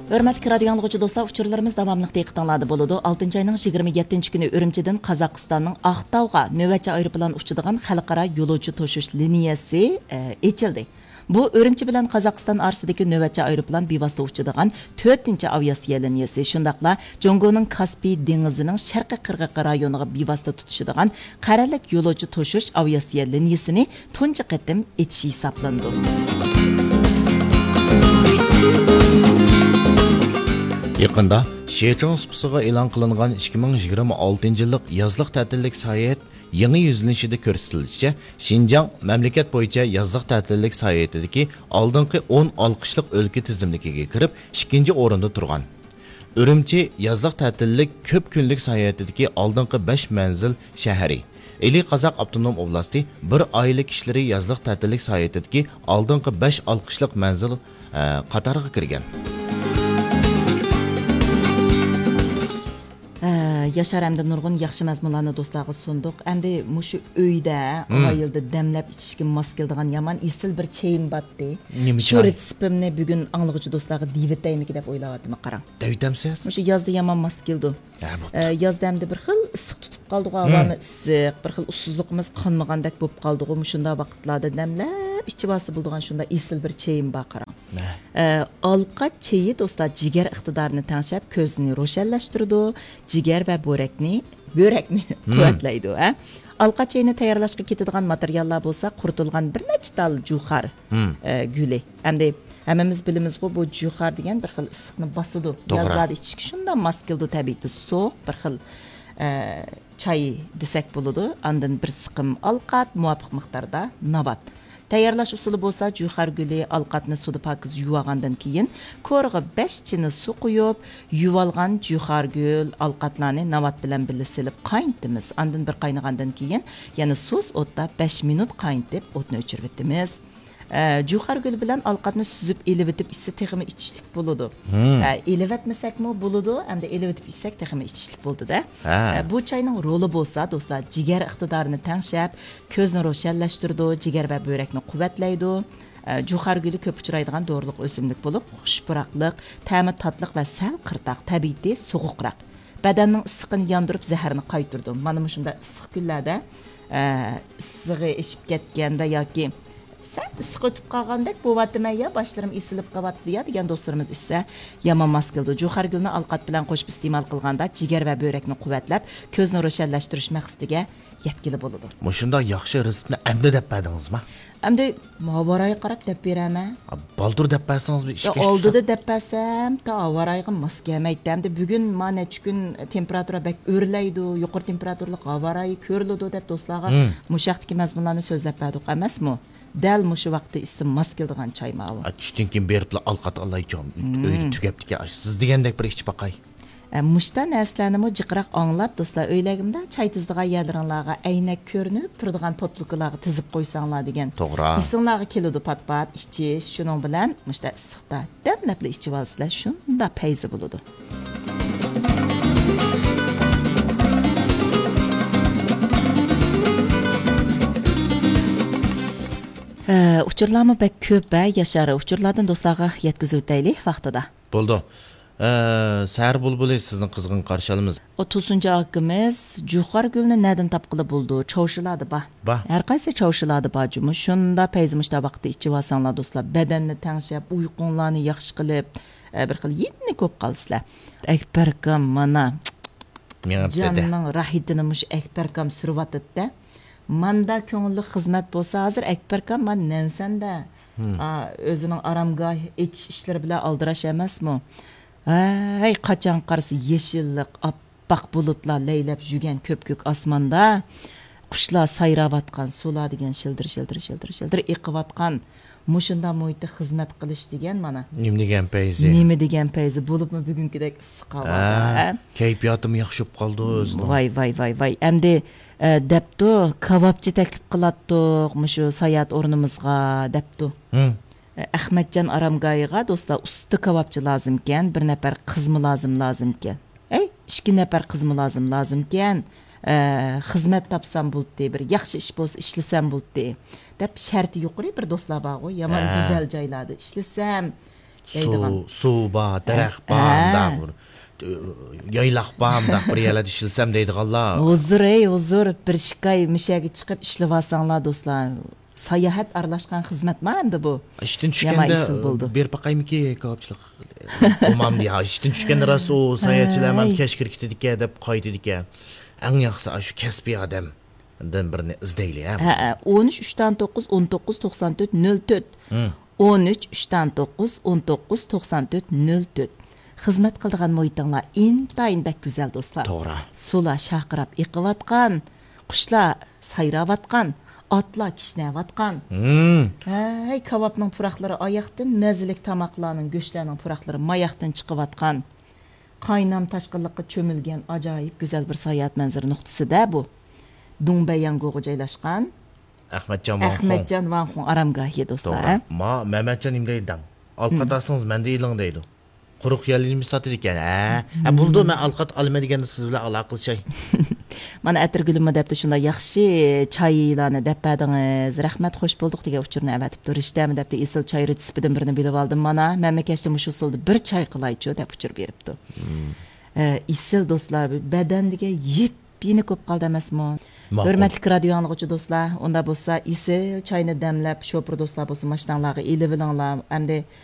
Hörmətli radio dinləyicilər dostlar, uçurlarımız davamlıq dəqiqələrdə boludu. 6-cı ayının 27-ci günü Ürümçidən Qazaqistanның Aqtauğa növbətçi aeroplan uçudigan xalqara yoluvchi to'shish liniyasi ochildi. Bu Ürümçi bilan Qozog'iston orasidagi növbətçi aeroplan bevosita uçudigan 4-chi aviasiya liniyasi, shundaqla Jongoning Kaspiy dengizining sharqiy qirg'oq rayoniga bevosita tutishadigan qaralik yo'lovchi to'shish aviasiya liniyasini tunji qatim etish hisoblandi. Yaqında Şeçong spisiga e'lon qilingan 2026 yillik yozliq ta'tillik sayohat yangi yuzlanishida ko'rsatilishicha, Xinjiang mamlakat bo'yicha yozliq ta'tillik sayohatidagi oldingi 10 olqishliq o'lka tizimligiga kirib, 2-chi o'rinda turgan. Ürümçi yozliq ta'tillik ko'p kunlik sayohatidagi oldingi 5 manzil shahri. Eli Qozoq avtonom oblasti bir oylik kishilar yozliq ta'tillik sayohatidagi oldingi 5 olqishliq manzil qatoriga kirgan. Yaşar əmdə nurgun yaxşı məzmunlarını dostlarga sunduq. Əmdə muşu öydə, ayıldı dəmləb içişkin maskildiğan yaman isil bir çeyim batdı. Şu retsipimni bugün anlıqçı dostlarga divittəyimi ki dəb oylavatımı qarang. Dəvitəmsiz? Muşu yazdı yaman maskildi. Yazdı əmdə bir xil ısıq tutup qaldıq, avamı ısıq, bir xil ussuzluqımız qanmağandək bop qaldıq. Muşunda vaqtlarda dəmləb içi bası bulduğan şunda isil bir çeyim ba qarang. Alqa çeyi dostlar ciger iqtidarını tanışab közünü roşanlaştırdı, ciger ve börekni kuvvetleydi. Alqa çeyini tayyorlashga ketadigan materiallar bo'lsa, quritilgan bir necha tal juxar guli. Endi hammamiz bilamiz bu juxar degan bir xil issiqni bosidi. Yozlarda ichishga shundan mos keldi tabiiyki, so'q bir xil çay desak bo'ladi. Andan bir siqim alqat muvofiq miqdorda nabat. Tayyorlash usuli bo'lsa, juxar guli alqatni suvda pokiz yuvagandan keyin ko'rg'i 5 chini suv quyib, yuvalgan juxar gul alqatlarni navat bilan birga silib qaynatamiz. Andan bir qaynagandan keyin yana so'z o'tda 5 minut qaynatib o'tni o'chirib etamiz. Juxar gül bilan alqatni süzüb elib etib içsə texmi içishlik boludu. Elib etməsəkmi boludu, həm də elib etib içsək texmi içishlik boldu da. Bu çayның rolu bolsa, dostlar, ciger iqtidarını təngşəb, közünü roşanlaşdırdı, ciger və börekni quvvatləydi. Juxar gülü köp uçuraydigan doğruluq ösümlük bolub, xushpuraqlıq, təmi tatlıq və sal qırtaq, təbiiyki soğuqraq. Bədənnin ısıqını yandırıb zəhərini qaytırdı. Mana şunda ısıq günlərdə ısığı eşib ketgəndə yoki sen sıkıtıp qalğandək bu vatıma ya başlarım isilib qavatdı ya degan dostlarımız ise yaman maskildi. Juxar gülünü alqat bilan qo'shib iste'mol qilganda jigar va börekni quvvatlab, ko'zni ro'shanlashtirish maqsadiga yetkili bo'ladi. Mushunda yaxshi rizqni amda deb berdingizmi? Amda mavaroy qarab deb beraman. Baldur deb bersangizmi ishga tushsa? Oldida deb bersam, ta avarayga mos kelmaydi. Amda bugun mana necha kun temperatura bak o'rlaydi, yuqori temperaturali avaray ko'riladi deb do'stlarga mushaqdagi mazmunlarni so'zlab berdik emasmi? Dal mushu vaqtda istim mos keladigan choy mavi. Tushdan keyin beriblar alqat Allayjon uyni tugabdiki siz degandek bir ichib baqay. Muşdan əslərini jiqraq anlab dostlar öyləyimdə çay tizdigan yerlərinlərə əynak görünüb turadigan potluqlarga tizib qo'ysanglar degan. To'g'ri. Isinglarga keladi pat-pat ichish, shuning bilan muşda issiqda damlab ichib olsizlar, shunda payzi bo'ladi. Uçurlarımı bək köp yaşarı. Uçurlardan dostlarga yetkizib o'taylik vaqtida. Bo'ldi. Səhər bulbuli sizin qızğın qarşılığınız. 30-cu haqqımız Juxar gülünü nədən tapqılı buldu? Çavşıladı ba. Hər qaysı çavşıladı bacımı. Şunda peyzmişdə vaxtı içib asanlar dostlar. Bədənini təngşəb, uyğunlarını yaxşı qılıb, bir xil yedini köp qalsızlar. Əkbərkam mana canının rahidinimiş Əkbərkam sürüvatıdda. Manda köngüllü xizmət bolsa hazır Əkbərkam man nənsəndə özünün aramgah etiş işləri bilə aldıraş emasmı? Hey qaçan qarısı yeşillik, appak bulutlar leylep jügen köpkük asmanda quşlar sayravatqan, sular degen şildir iqivatqan mushunda muhitda xizmat qilish degan mana. Nima degan payzi bo'libmi bugunkidek issiq havoda. Kayfiyatim yaxshi bo'lib qoldi o'zini. Voy. Endi debdu kebabchi taklif qilatdiq, mushu sayat o'rnimizga debdu. Ahmadjon aramgoyiga do'stlar usta kebabchi lozim ekan, bir nafar qizmi lozim ekan. 2 nafar qizmi lozim ekan. Xizmat topsam bo'ldi, bir yaxshi ish bo'lsa ishlasam bo'ldi deb sharti yuqori bir do'stlar bor, yaman go'zal joylarda ishlasam suv bor, daraxt bor, yaylaq bor, bir yerlarda ishilsam deydiganlar. Huzur, bir shikay mishaga chiqib ishlayapsanglar do'stlar. Sayohat aralashgan xizmat endi bu. İşten tushganda bir baqaymiki ko'pchilik. Umam diye işten tushganda rost o sayohatchilar ham kashkir ketdik deb qaytdik. Eng yaxshisi shu kasbiy odam. Dan birini izlaylik. 13 3'ten 9 19 94 04. 13 3'ten 9 19 94 04. Xizmat qildigan muhitinglar intayindak go'zal do'stlar. To'g'ri. Sular shaqirab iqiyotgan, qushlar sayrayotgan, otlar kishnayotgan. Hey, kavabning puraqlari oyoqdan, mazalik tamoqlarning go'shtlarning puraqlari moyoqdan chiqayotgan. Qaynam tashqinlikqa cho'milgan ajoyib go'zal bir sayohat manzara nuqtasida bu. Dongbayango'ga joylashgan Ahmadjon Van Xon aramgohi do'stlar. Ma Mehmetjon imdaydan. Alqatasangiz menda iling deydi. Quruq yalini satır ekan. Buldu men alqat olma deganda siz bilan aloqa qilshay. Mana atirgulima debdi shunda yaxshi choylarni deb berdingiz. Rahmat, xo'sh bo'ldik degan uchurni avatib turishdami debdi. Esil choy retseptidan birini bilib oldim mana. Mamlakatda shu usulda bir choy qilaychi deb uchur beribdi. Esil do'stlar, badandiga yeni ko'p qoldi emasmi? Hurmatli radio anglag'uchi do'stlar, unda bo'lsa esil choyni damlab, shopir do'stlar bo'lsa, mashinalarga elib olinglar. Hamda